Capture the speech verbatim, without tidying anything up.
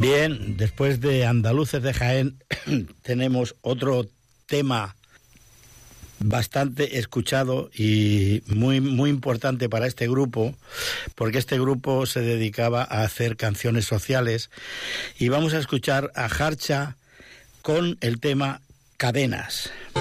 Bien, después de Andaluces de Jaén tenemos otro tema bastante escuchado y muy muy importante para este grupo, porque este grupo se dedicaba a hacer canciones sociales, y vamos a escuchar a Jarcha con el tema Cadenas.